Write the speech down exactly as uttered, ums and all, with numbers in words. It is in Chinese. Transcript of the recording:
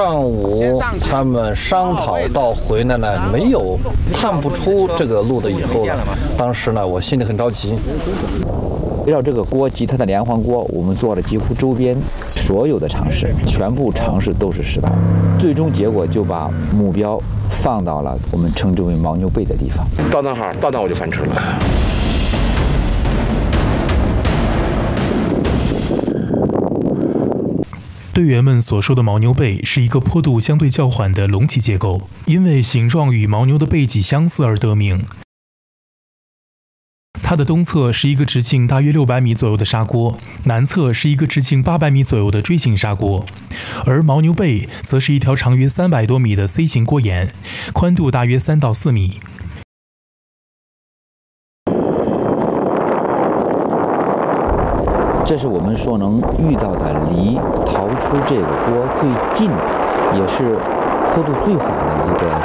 上午他们商讨到回来呢，没有探不出这个路的以后了。当时呢，我心里很着急。 围绕这个锅及它的连环锅，我们做了几乎周边所有的尝试，全部尝试都是失败。最终结果就把目标放到了我们称之为牦牛背的地方。 到那哈，到那我就翻车了。 队员们所说的牦牛背是一个坡度相对较缓的隆起结构，因为形状与牦牛的背脊相似而得名。它的东侧是一个直径大约六百米左右的沙锅，南侧是一个直径八百米左右的锥形沙锅，而牦牛背则是一条长约三百多米的 C 型锅沿，宽度大约三到四米。 这是我们所能遇到的离逃出这个锅最近，也是坡度最缓的一个